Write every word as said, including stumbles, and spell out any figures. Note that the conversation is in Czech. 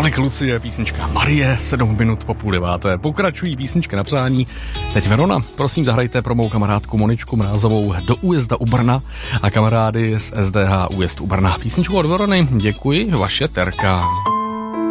Tolik Lucie, písnička Marie, sedm minut po půl deváté. Pokračují písničky na přání. Teď Verona, prosím zahrajte pro mou kamarádku Moničku Mrázovou Do újezda u Brna a kamarády z S D H Újezd u Brna. Písničku od Verony, děkuji, vaše Terka.